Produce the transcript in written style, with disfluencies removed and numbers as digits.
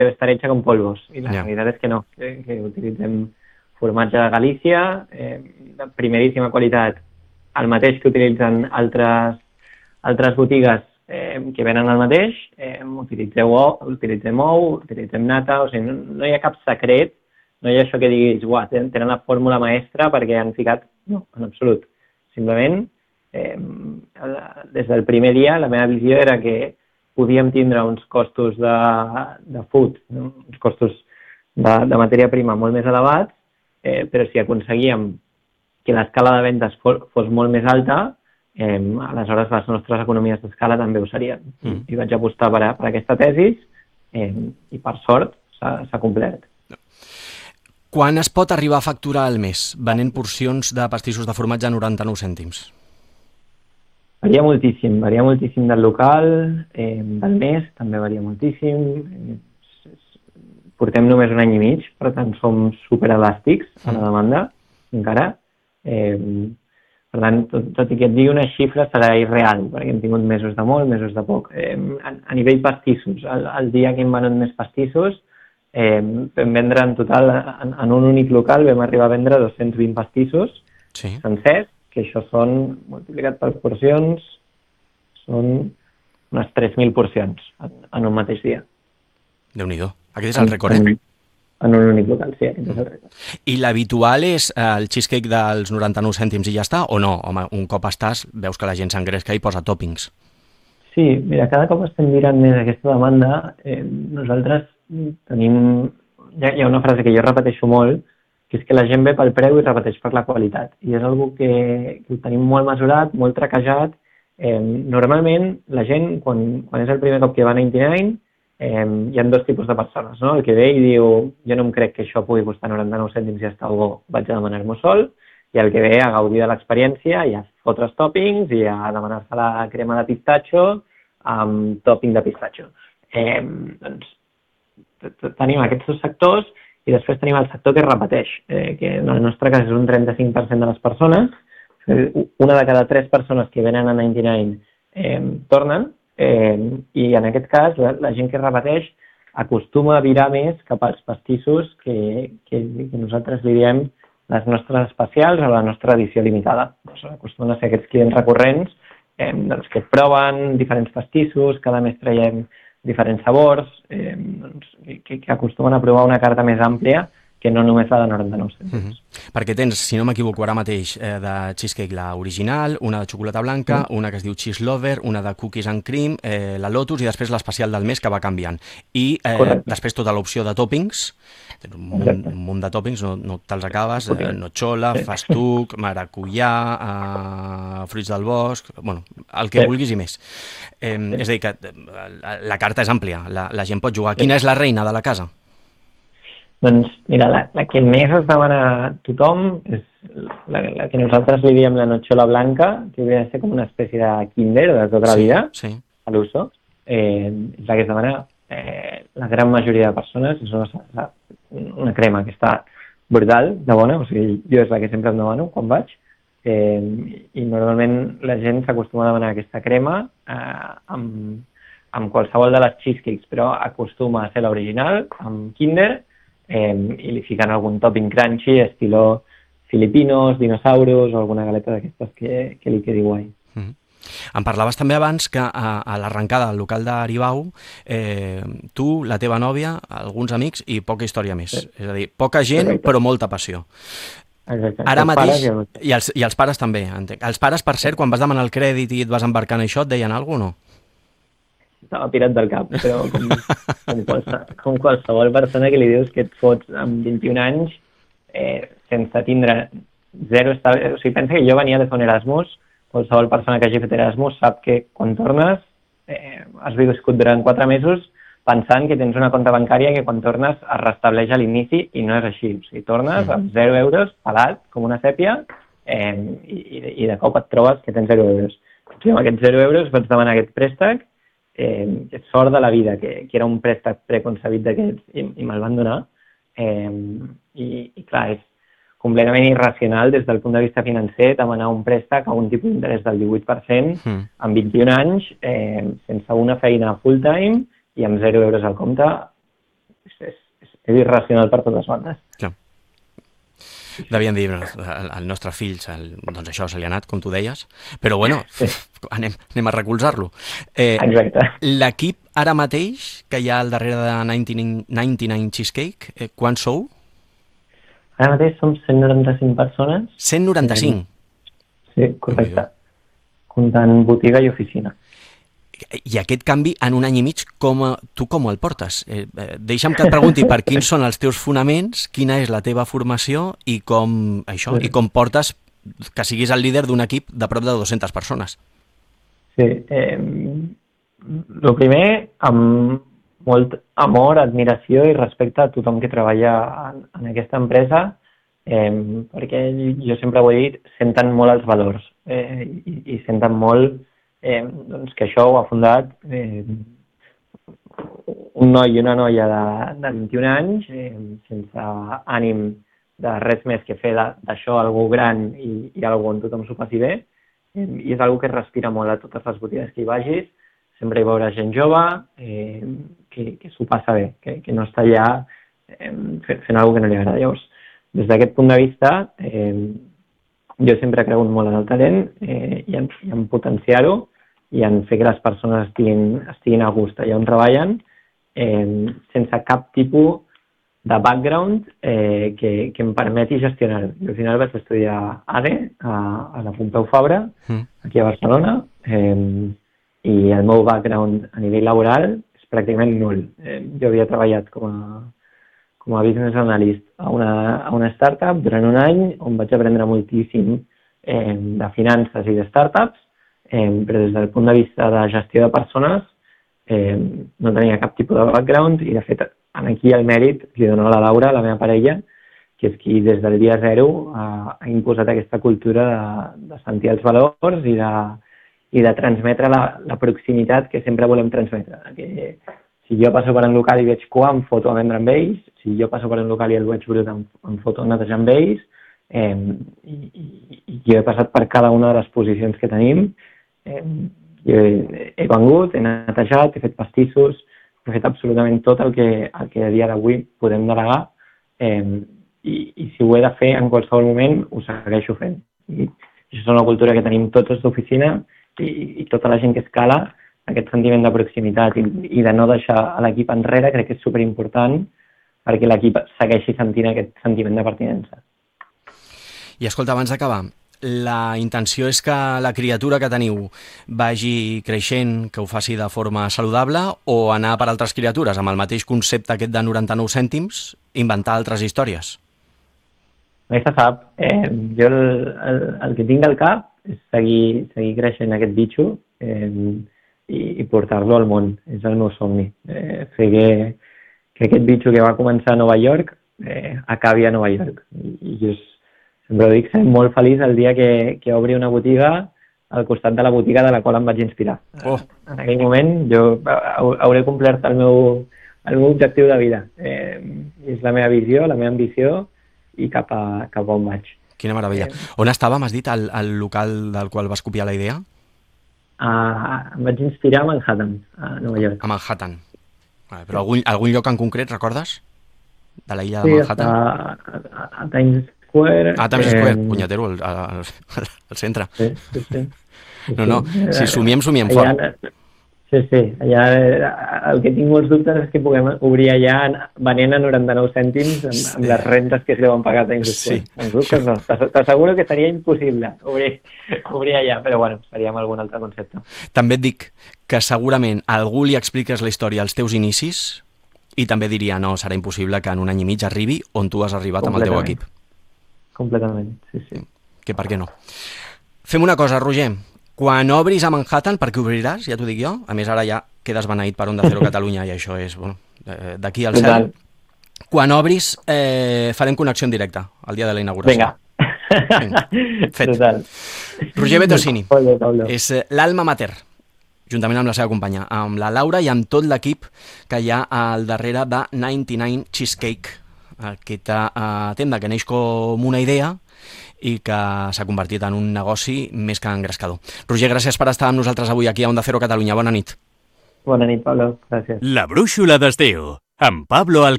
debe estar hecha con polvos. I la realitat és que no, que utilitzem formatge de Galícia, de primeríssima qualitat, el mateix que utilitzen altres botigues que venen el mateix, utilitzem ou, utilitzem nata, o sigui, no hi ha cap secret, no hi ha això que diguis, tenen la fórmula maestra perquè han ficat... No, en absolut. Simplement, des del primer dia, la meva visió era que podíem tindre uns costos de food, no? Uns costos de matèria prima molt més elevats, però si aconseguíem que l'escala de vendes fos molt més alta, aleshores les nostres economies d'escala també ho serien. I vaig apostar per aquesta tesi i per sort s'ha complert. Quan es pot arribar a facturar al mes venent porcions de pastissos de formatge a 99 cèntims? Varia moltíssim del local, del mes també varia moltíssim. Portem només 1 any i mig, per tant som superelàstics a la demanda, encara. Per tant, tot i que et digui una xifra serà irreal, perquè hem tingut mesos de molt, mesos de poc. A nivell pastissos, el dia que hem venut més pastissos, vam vendre en total, en un únic local, vam arribar a vendre 220 pastissos sencers, que això són, multiplicat per porcions, són unes 3.000 porcions en un mateix dia. Déu-n'hi-do. Aquest és el rècord, En un únic local, sí, aquest és el rècord. I l'habitual és el cheesecake dels 99 cèntims i ja està, o no? Home, un cop estàs, veus que la gent s'engresca i posa tòpings. Sí, mira, cada cop estem mirant més aquesta demanda. Nosaltres tenim... Hi ha una frase que jo repeteixo molt, que és que la gent ve pel preu i repeteix per la qualitat. I és una que ho tenim molt mesurat, molt traquejat. Normalment, la gent, quan és el primer cop que va a 99, hi ha 2 tipus de persones, no? El que ve i diu, jo no em crec que això pugui costar 99 cèntims i ja està bo, vaig a demanar-m'ho sol, i el que ve a gaudir de l'experiència i a fotre els tòpings i a demanar-se la crema de pistatxo amb tòping de pistatxo. Doncs tenim aquests 2 sectors i després tenim el sector que es repeteix, que en el nostre cas és un 35% de les persones, una de cada 3 persones que venen a 99 tornen, i en aquest cas la gent que repeteix acostuma a virar més cap als pastissos que nosaltres li diem les nostres especials o la nostra edició limitada. Acostumen a ser aquests clients recurrents que proven diferents pastissos, cada mes traiem diferents sabors, que acostumen a provar una carta més àmplia que no només la de 99 cèntims. Perquè tens, si no m'equivoco ara mateix, de cheesecake la original, una de xocolata blanca, una que es diu Cheese Lover, una de cookies and cream, la Lotus i després l'especial del mes que va canviant. I després tota l'opció de tòpings, un munt de tòpings, no te'ls acabes, nocxola, festuc, maracuyà, fruits del bosc, bueno, el que vulguis i més. És a dir, que la carta és àmplia, la gent pot jugar. Quina és la reina de la casa? Doncs, mira, la que més es demana tothom és la que nosaltres li diem la nocxola blanca, que hauria de ser com una espècie de kinder de tota la vida, a l'uso. És la que es demana la gran majoria de persones. És una crema que està brutal, de bona, o sigui, jo és la que sempre em demano quan vaig. I normalment la gent s'acostuma a demanar aquesta crema amb qualsevol de les cheesecakes, però acostuma a ser l'original, amb kinder, i li fiquen algun topping crunchy, estilo filipinos, dinosaurus o alguna galeta d'aquestes que li quedi guai. Em parlaves també abans que a l'arrencada del local d'Aribau tu, la teva nòvia, alguns amics i poca història més. És a dir, poca gent però molta passió. Ara mateix, i els pares també, entenc. Els pares, per cert, quan vas demanar el crèdit i et vas embarcar en això, et deien alguna cosa o no? Estava tirat del cap, però com qualsevol persona que li dius que et fots amb 21 anys sense tindre zero estable... O sigui, pensa que jo venia de fer un Erasmus, qualsevol persona que hagi fet Erasmus sap que quan tornes has viscut durant 4 mesos pensant que tens una compte bancària que quan tornes es restableix a l'inici i no és així. O sigui, tornes amb 0 euros, pelat, com una sèpia, i de cop et trobes que tens 0 euros. I amb aquests 0 euros pots demanar aquest préstec, que és sort de la vida, que era un préstec preconcebit d'aquests i me'l van donar. I clar, és completament irracional des del punt de vista financer demanar un préstec a un tipus d'interès del 18% amb 21 anys, sense una feina full time i amb 0 euros al compte. és irracional per totes bandes. Clar. Devien dir, el nostre fill, doncs això se li ha anat, com tu deies, però bueno, anem a recolzar-lo. Exacte. L'equip ara mateix, que hi ha al darrere de 99 Cheesecake, quants sou? Ara mateix som 195 persones. 195? Sí, correcte. Comptant botiga i oficina. I aquest canvi en un any i mig, tu com el portes? Deixa'm que et pregunti per quins són els teus fonaments, quina és la teva formació i com portes que siguis el líder d'un equip de prop de 200 persones. Sí, el primer, amb molt amor, admiració i respecte a tothom que treballa en aquesta empresa, perquè jo sempre ho he dit, senten molt els valors i senten molt doncs que això ho ha fundat un noi i una noia de 21 anys sense ànim de res més que fer d'això algú gran i algú on tothom s'ho passi bé i és algo que es respira molt a totes les botigues que hi vagis, sempre hi veurà gent jove que s'ho passa bé, que no està allà fent alguna cosa que no li agrada. Llavors, des d'aquest punt de vista, jo sempre he cregut molt en el talent i en potenciar-ho i en fer que les persones estiguin a gust allà on treballen sense cap tipus de background que em permeti gestionar-ho. Jo al final vaig estudiar ADE a la Pompeu Fabra, aquí a Barcelona, i el meu background a nivell laboral és pràcticament nul. Jo havia treballat com a business analyst a una startup durant un any on vaig aprendre moltíssim de finances i de startups, però des del punt de vista de gestió de persones no tenia cap tipus de background i de fet aquí el mèrit li dono a la Laura, la meva parella, que és qui des del dia zero ha imposat aquesta cultura de sentir els valors i de transmetre la proximitat que sempre volem transmetre. Que si jo passo per un local i veig cua, em foto a vendre amb ells. Si jo passo per un local i el veig brut, em foto a netejar amb ells. I jo he passat per cada una de les posicions que tenim. Jo he vengut, he netejat, he fet pastissos, he fet absolutament tot el que a dia d'avui podem delegar. I si ho he de fer en qualsevol moment, ho segueixo fent. I això és una cultura que tenim tots els d'oficina i tota la gent que escala, aquest sentiment de proximitat i de no deixar l'equip enrere, crec que és superimportant perquè l'equip segueixi sentint aquest sentiment de pertinença. I escolta, abans d'acabar, la intenció és que la criatura que teniu vagi creixent, que ho faci de forma saludable, o anar per altres criatures, amb el mateix concepte aquest de 99 cèntims, inventar altres històries? Mai se sap. Jo el que tinc al cap és seguir creixent aquest bitxo i portar-lo al món. És el meu somni. Fer que aquest bitxo que va començar a Nova York acabi a Nova York. I jo sempre ho dic, seré molt feliç el dia que obri una botiga al costat de la botiga de la qual em vaig inspirar. En aquell moment jo hauré complert el meu objectiu de vida. És la meva visió, la meva ambició i cap a on vaig. Quina meravella. On estava, m'has dit, el local del qual vas copiar la idea? Em vaig inspirar a Manhattan, a Nova York. A Manhattan. Però algun lloc en concret, recordes? De la illa de Manhattan? Sí, a Times Square. A Times Square, punyetero, al centre. Sí. No, si somiem fort. Sí, allà el que tinc molts dubtes és que puguem obrir allà venent a 99 cèntims amb les rentes que es deuen pagar a Times Square. Els dubtes no, t'asseguro que seria impossible obrir allà, però bueno, faríem algun altre concepte. També et dic que segurament a algú li expliques la història als teus inicis i també diria, no, serà impossible que en un any i mig arribi on tu has arribat amb el teu equip. Completament, sí. Que per què no? Fem una cosa, Roger. Quan obris a Manhattan, per què obriràs? Ja t'ho dic jo. A més, ara ja quedes beneït per Onda Cero Catalunya i això és, d'aquí al cel. Quan obris, farem connexió en directe, el dia de la inauguració. Vinga. Fet. Total. Roger Bettosini és l'alma mater, juntament amb la seva companya, amb la Laura i amb tot l'equip que hi ha al darrere de 99 Cheesecake, aquesta tenda que neix com una idea i que s'ha convertit en un negoci més que engrescador. Roger, gràcies per estar amb nosaltres avui aquí a Onda Cero Catalunya. Bona nit. Bona nit, Pablo. Gràcies. La brúixola d'estiu, amb Pablo Alcántara.